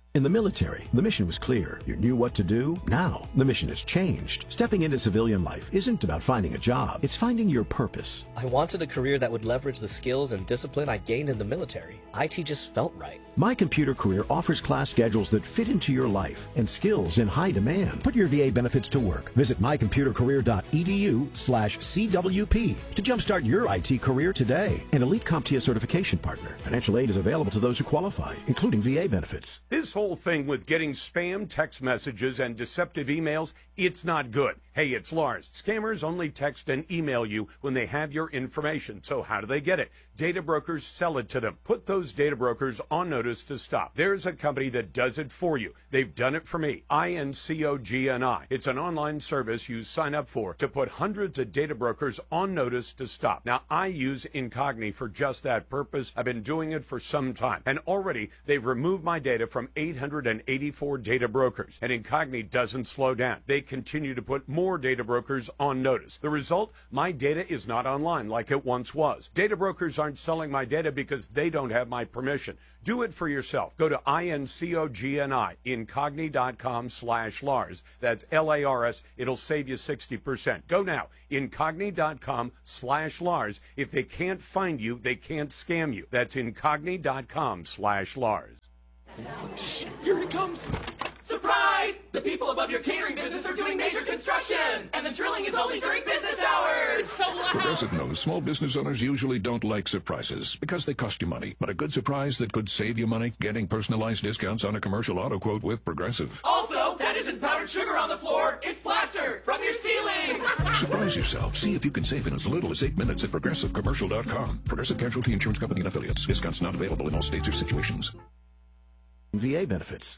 In the military, the mission was clear. You knew what to do. Now, the mission has changed. Stepping into civilian life isn't about finding a job. It's finding your purpose. I wanted a career that would leverage the skills and discipline I gained in the military. IT just felt right. My Computer Career offers class schedules that fit into your life and skills in high demand. Put your VA benefits to work. Visit mycomputercareer.edu/CWP to jumpstart your IT career today. An elite CompTIA certification partner. Financial aid is available to those who qualify, including VA benefits. This whole thing with getting spam text messages and deceptive emails, it's not good. Hey, it's Lars. Scammers only text and email you when they have your information. So how do they get it? Data brokers sell it to them. Put those data brokers on notice to stop. There's a company that does it for you. They've done it for me. INCOGNI. It's an online service you sign up for to put hundreds of data brokers on notice to stop. Now, I use Incogni for just that purpose. I've been doing it for some time. And already, they've removed my data from 884 data brokers. And Incogni doesn't slow down. They continue to put more data brokers on notice. The result? My data is not online like it once was. Data brokers aren't selling my data because they don't have my permission. Do it for yourself. Go to INCOGNI, incogni.com/Lars. That's LARS. It'll save you 60%. Go now, incogni.com/Lars. If they can't find you, they can't scam you. That's incogni.com/Lars. Shh, here it comes. Surprise! The people above your catering business are doing major construction, and the drilling is only during business hours. It's so loud. Progressive knows small business owners usually don't like surprises because they cost you money. But a good surprise that could save you money, getting personalized discounts on a commercial auto quote with Progressive. Also, that isn't powdered sugar on the floor. It's plaster from your ceiling. Surprise yourself. See if you can save in as little as 8 minutes at ProgressiveCommercial.com. Progressive Casualty Insurance Company and Affiliates. Discounts not available in all states or situations. VA benefits.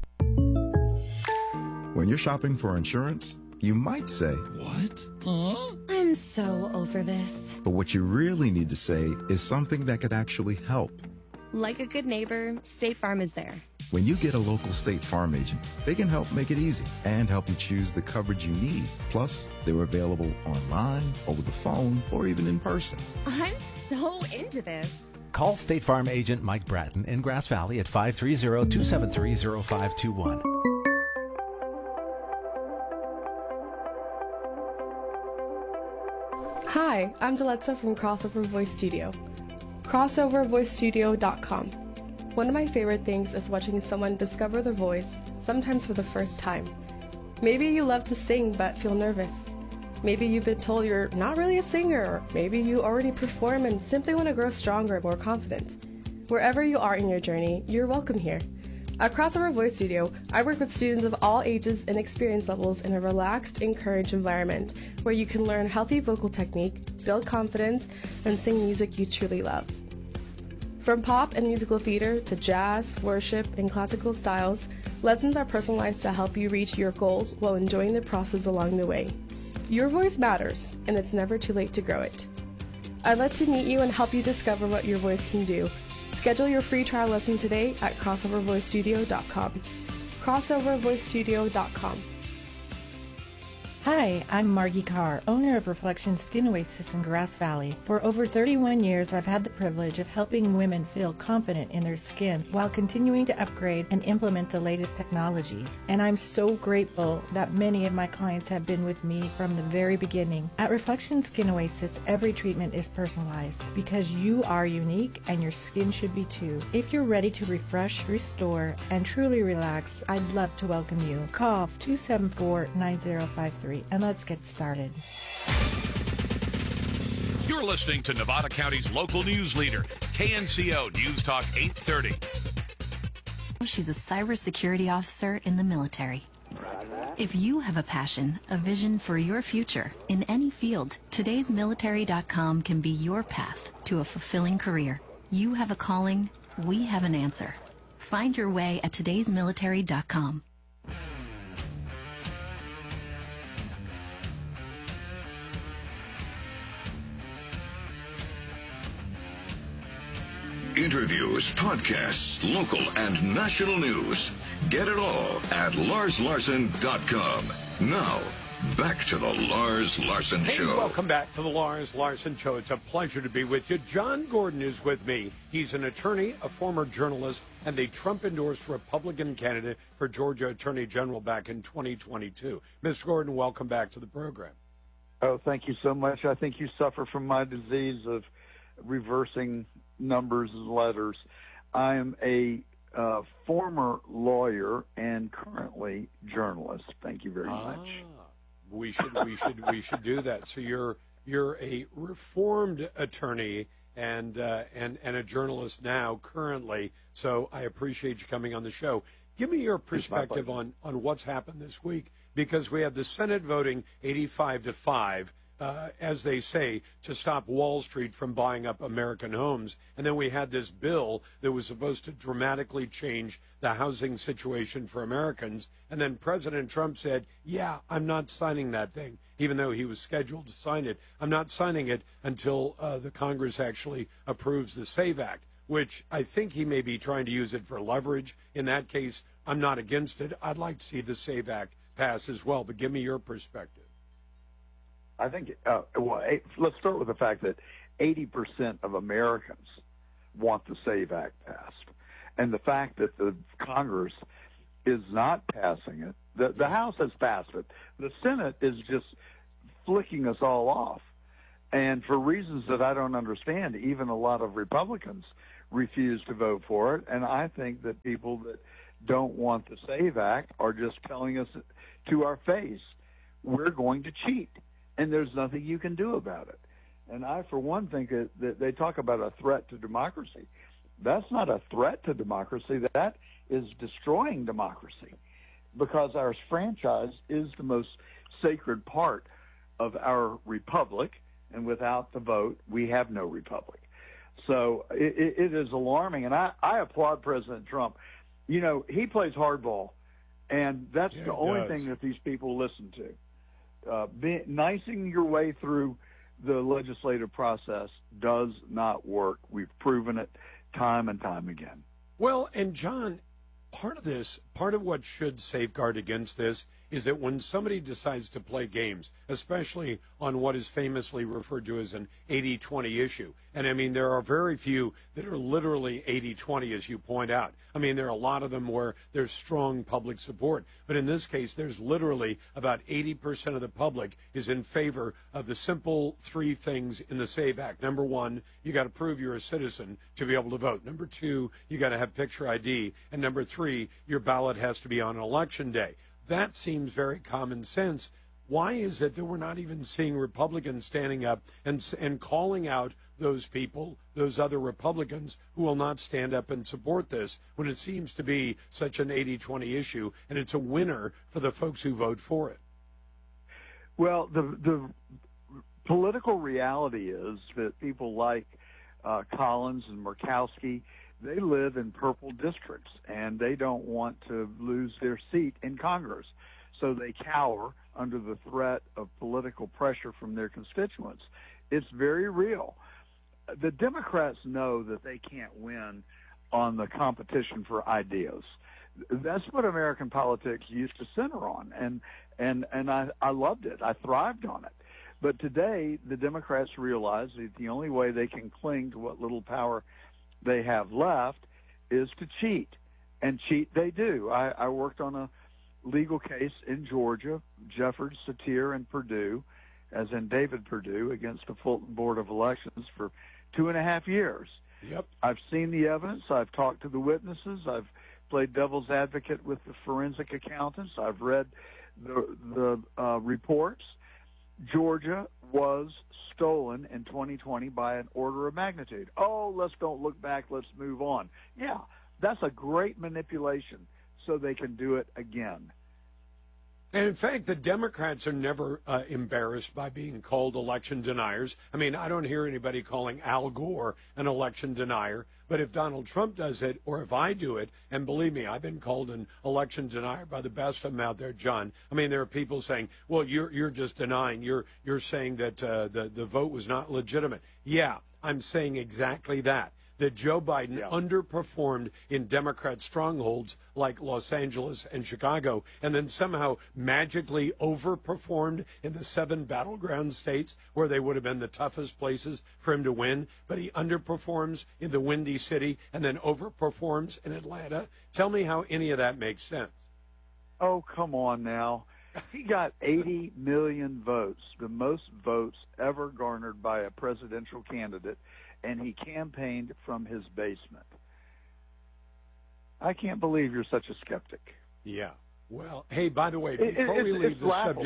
When you're shopping for insurance, you might say, "What? Huh?" I'm so over this. But what you really need to say is something that could actually help. Like a good neighbor, State Farm is there. When you get a local State Farm agent, they can help make it easy and help you choose the coverage you need. Plus, they're available online, over the phone, or even in person. I'm so into this. Call State Farm agent Mike Bratton in Grass Valley at 530-273-0521. Hi, I'm Deletza from Crossover Voice Studio. CrossoverVoiceStudio.com. One of my favorite things is watching someone discover their voice, sometimes for the first time. Maybe you love to sing but feel nervous. Maybe you've been told you're not really a singer, or maybe you already perform and simply want to grow stronger and more confident. Wherever you are in your journey, you're welcome here. At Crossover Voice Studio, I work with students of all ages and experience levels in a relaxed, encouraged environment where you can learn healthy vocal technique, build confidence, and sing music you truly love. From pop and musical theater to jazz, worship, and classical styles, lessons are personalized to help you reach your goals while enjoying the process along the way. Your voice matters, and it's never too late to grow it. I'd love to meet you and help you discover what your voice can do. Schedule your free trial lesson today at CrossoverVoiceStudio.com. CrossoverVoiceStudio.com. Hi, I'm Margie Carr, owner of Reflection Skin Oasis in Grass Valley. For over 31 years, I've had the privilege of helping women feel confident in their skin while continuing to upgrade and implement the latest technologies. And I'm so grateful that many of my clients have been with me from the very beginning. At Reflection Skin Oasis, every treatment is personalized because you are unique and your skin should be too. If you're ready to refresh, restore, and truly relax, I'd love to welcome you. Call 274-9053. And let's get started. You're listening to Nevada County's local news leader, KNCO News Talk 830. She's a cybersecurity officer in the military. If you have a passion, a vision for your future in any field, todaysmilitary.com can be your path to a fulfilling career. You have a calling, we have an answer. Find your way at todaysmilitary.com. Interviews, podcasts, local and national news. Get it all at LarsLarson.com. Now, Back to the Lars Larson Hey, Show. welcome back to the Lars Larson Show. It's a pleasure to be with you. John Gordon is with me. He's an attorney, a former journalist, and the Trump-endorsed Republican candidate for Georgia Attorney General back in 2022. Mr. Gordon, welcome back to the program. Oh, thank you so much. I think you suffer from my disease of reversing numbers and letters. I am a former lawyer and currently journalist. Thank you very much. We should do that. So you're a reformed attorney and a journalist now currently. So I appreciate you coming on the show. Give me your perspective on what's happened this week, because we have the Senate voting 85-5, as they say, to stop Wall Street from buying up American homes. And then we had this bill that was supposed to dramatically change the housing situation for Americans. And then President Trump said, yeah, I'm not signing that thing, even though he was scheduled to sign it. I'm not signing it until the Congress actually approves the SAVE Act, which I think he may be trying to use it for leverage. In that case, I'm not against it. I'd like to see the SAVE Act pass as well, but give me your perspective. I think, let's start with the fact that 80% of Americans want the SAVE Act passed. And the fact that the Congress is not passing it, the House has passed it. The Senate is just flicking us all off. And for reasons that I don't understand, even a lot of Republicans refuse to vote for it. And I think that people that don't want the SAVE Act are just telling us to our face, we're going to cheat, and there's nothing you can do about it. And I, for one, think that they talk about a threat to democracy. That's not a threat to democracy. That is destroying democracy, because our franchise is the most sacred part of our republic, and without the vote, we have no republic. So it is alarming, and I applaud President Trump. You know, he plays hardball, and that's the only thing that these people listen to. Nicing your way through the legislative process does not work. We've proven it time and time again. Well, and John, part of what should safeguard against this is that when somebody decides to play games, especially on what is famously referred to as an 80-20 issue, and I mean, there are very few that are literally 80-20, as you point out. I mean, there are a lot of them where there's strong public support, but in this case, there's literally about 80% of the public is in favor of the simple three things in the SAVE Act. Number one, you got to prove you're a citizen to be able to vote. Number two, you got to have picture ID. And number three, your ballot has to be on election day. That seems very common sense. Why is it that we're not even seeing Republicans standing up and calling out those people, those other Republicans who will not stand up and support this, when it seems to be such an 80-20 issue, and it's a winner for the folks who vote for it? Well, the political reality is that people like Collins and Murkowski, they live in purple districts, and they don't want to lose their seat in Congress. So they cower under the threat of political pressure from their constituents. It's very real. The Democrats know that they can't win on the competition for ideas. That's what American politics used to center on, and I loved it. I thrived on it. But today, the Democrats realize that the only way they can cling to what little power they have left is to cheat, and cheat they do. I worked on a legal case in Georgia, Jeffords, Satir, and Perdue, as in David Perdue, against the Fulton Board of Elections for 2.5 years. Yep. I've seen the evidence. I've talked to the witnesses. I've played devil's advocate with the forensic accountants. I've read the reports. Georgia was stolen in 2020 by an order of magnitude. Oh, let's don't look back. Let's move on. Yeah, that's a great manipulation so they can do it again. And in fact, the Democrats are never embarrassed by being called election deniers. I mean, I don't hear anybody calling Al Gore an election denier. But if Donald Trump does it, or if I do it, and believe me, I've been called an election denier by the best of them out there, John. I mean, there are people saying, well, you're just denying. You're saying that the vote was not legitimate. Yeah, I'm saying exactly that that Joe Biden underperformed in Democrat strongholds like Los Angeles and Chicago, and then somehow magically overperformed in the 7 battleground states where they would have been the toughest places for him to win, but he underperforms in the Windy City and then overperforms in Atlanta? Tell me how any of that makes sense. Oh, come on now. He got 80 million votes, the most votes ever garnered by a presidential candidate, and he campaigned from his basement. I can't believe you're such a skeptic. Yeah. Well, hey, by the way, before we leave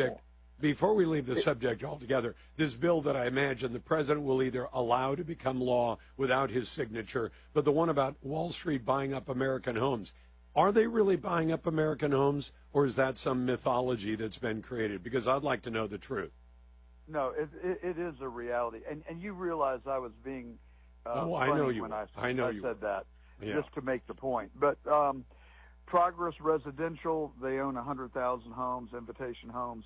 the subject altogether, this bill that I imagine the president will either allow to become law without his signature, but the one about Wall Street buying up American homes, are they really buying up American homes, or is that some mythology that's been created? Because I'd like to know the truth. No, it is a reality. And you realize I was being I know you when I said that, just to make the point. But Progress Residential, they own 100,000 homes, Invitation Homes,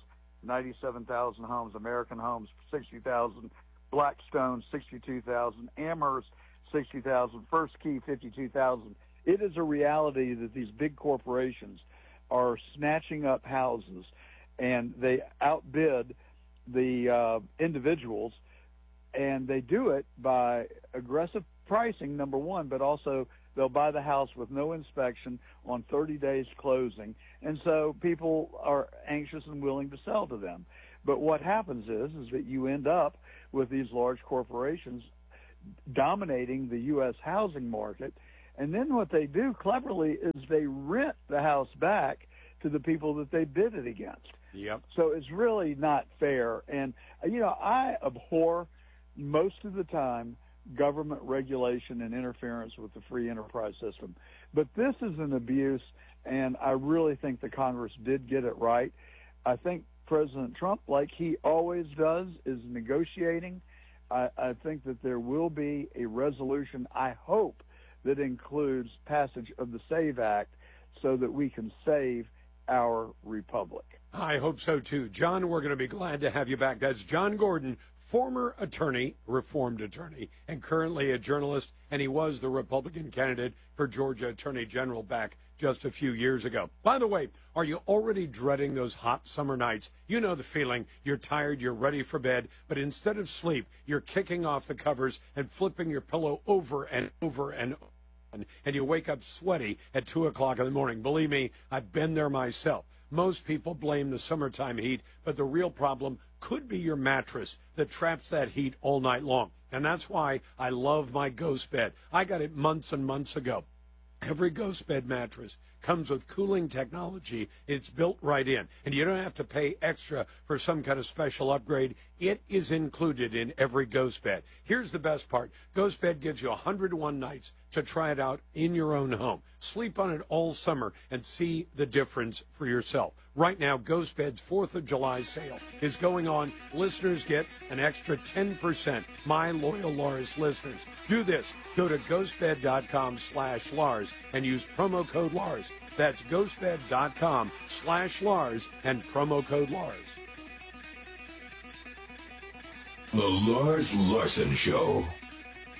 97,000 homes, American Homes, 60,000, Blackstone, 62,000, Amherst, 60,000, First Key, 52,000. It is a reality that these big corporations are snatching up houses, and they outbid the individuals, and they do it by aggressive pricing, number one, but also they'll buy the house with no inspection on 30 days closing, and so people are anxious and willing to sell to them. But what happens is that you end up with these large corporations dominating the U.S. housing market. And then what they do cleverly is they rent the house back to the people that they bid it against. Yep. So it's really not fair. And, I abhor most of the time government regulation and interference with the free enterprise system. But this is an abuse, and I really think the Congress did get it right. I think President Trump, like he always does, is negotiating. I think that there will be a resolution, I hope, that includes passage of the SAVE Act so that we can save our republic. I hope so, too. John, we're going to be glad to have you back. That's John Gordon, former attorney, reformed attorney, and currently a journalist, and he was the Republican candidate for Georgia Attorney General back just a few years ago. By the way, are you already dreading those hot summer nights? You know the feeling. You're tired, you're ready for bed, but instead of sleep, you're kicking off the covers and flipping your pillow over and over and over. And you wake up sweaty at 2 o'clock in the morning. Believe me, I've been there myself. Most people blame the summertime heat, but the real problem could be your mattress that traps that heat all night long. And that's why I love my Ghost Bed. I got it months and months ago. Every Ghost Bed mattress comes with cooling technology. It's built right in, and you don't have to pay extra for some kind of special upgrade. It is included in every Ghost Bed. Here's the best part. Ghost Bed gives you 101 nights to try it out in your own home. Sleep on it all summer and see the difference for yourself. Right now, Ghost Bed's 4th of July sale is going on. Listeners get an extra 10%. My loyal Lars listeners. Do this. Go to ghostbed.com/Lars and use promo code Lars. That's ghostbed.com/Lars and promo code Lars. The Lars Larson Show.